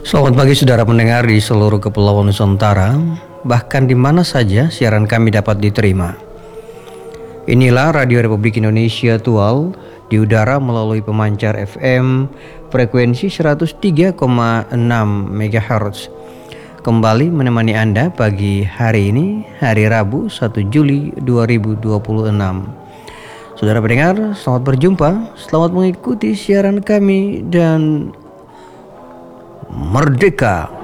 Selamat pagi saudara pendengar di seluruh kepulauan Nusantara, bahkan di mana saja siaran kami dapat diterima. Inilah Radio Republik Indonesia Tual di udara melalui pemancar FM frekuensi 103,6 MHz. Kembali menemani Anda pagi hari ini, hari Rabu 1 Juli 2026. Saudara pendengar, selamat berjumpa, selamat mengikuti siaran kami dan Merdeka!